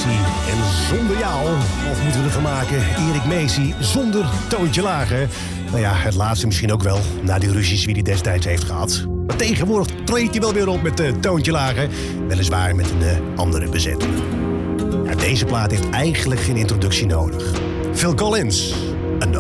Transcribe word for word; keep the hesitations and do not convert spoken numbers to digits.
Macy en Zonder Jou. Of moeten we het gaan maken, Erik Macy zonder Toontje Lager? Nou ja, het laatste misschien ook wel, na die ruzies wie hij destijds heeft gehad. Maar tegenwoordig treedt hij wel weer op met uh, Toontje Lager. Weliswaar met een uh, andere bezetting. Ja, deze plaat heeft eigenlijk geen introductie nodig. Phil Collins, Another